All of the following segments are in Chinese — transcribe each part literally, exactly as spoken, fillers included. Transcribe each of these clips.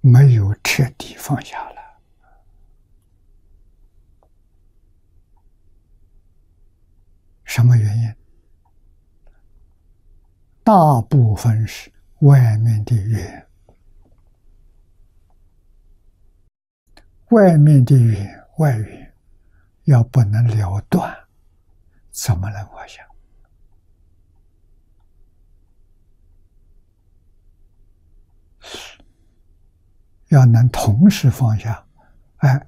没有彻底放下了。什么原因？大部分是外面的缘，外面的缘，外缘要不能了断，怎么能放下？要能同时放下，哎，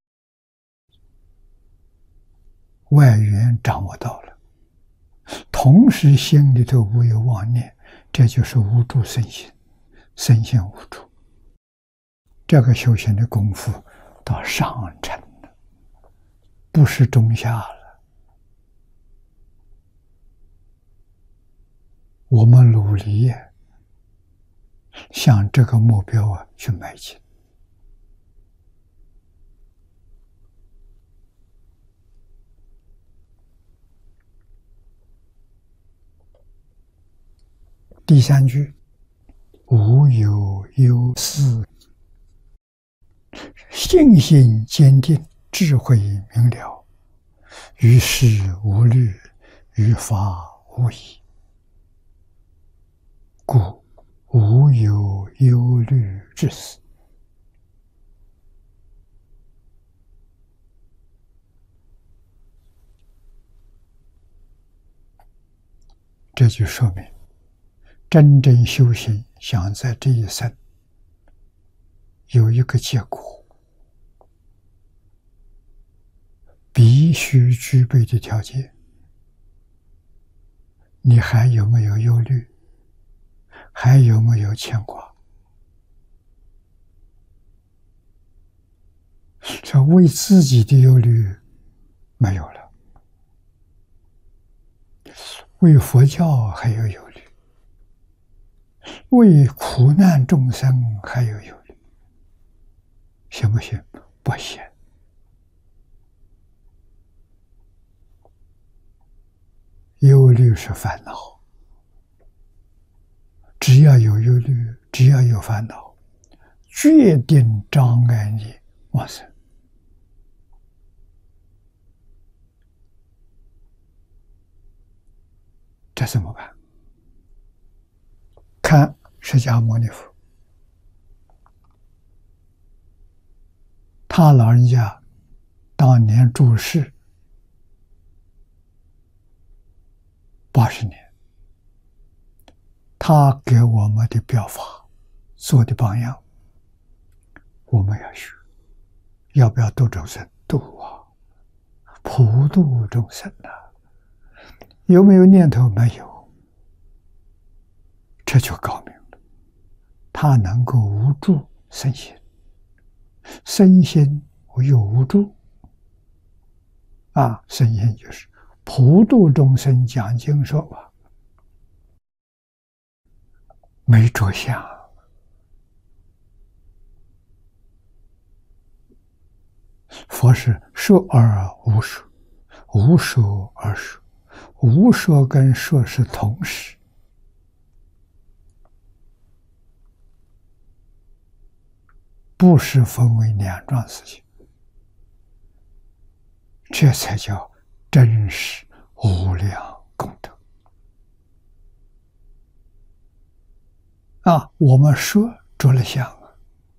外缘掌握到了，同时心里头无有妄念，这就是无住身心，身心无住。这个修行的功夫到上乘了，不是中下了。我们努力向这个目标啊去迈进。第三句，无有忧思，信心坚定，智慧明了，于事无虑，于法无疑，故无有忧虑之思。这就说明真正修行想在这一生有一个结果，必须具备的条件，你还有没有忧虑？还有没有牵挂？这为自己的忧虑没有了，为佛教还有忧虑，为苦难众生还有忧虑，行不行？不行。忧虑是烦恼，只要有忧虑，只要有烦恼，决定障碍你往生。这怎么办？看释迦牟尼佛，他老人家当年住世八十年，他给我们的表法做的榜样，我们要学。要不要度众生？度啊，普度众生啊。有没有念头？没有，这就高明了。他能够无住身心，身心又无住啊，身心就是普度众生。讲经说法没着相，佛是说而无说，无说而说，无说跟说是同时，不是分为两桩事情，这才叫真实无量功德啊！我们说着了相啊，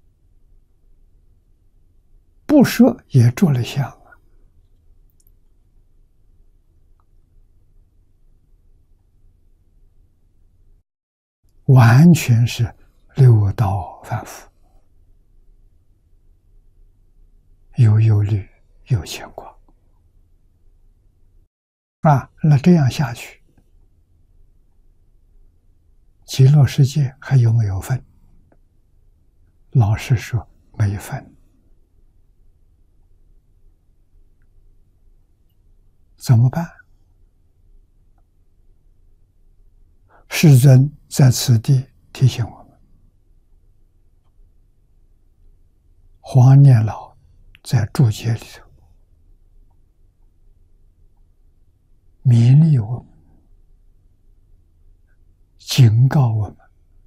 不说也着了相啊。完全是六道反复，有忧虑，有牵挂啊！那这样下去，极乐世界还有没有分？老实说，没分。怎么办？世尊在此地提醒我们，黄念老在注解里头勉励我们，警告我们，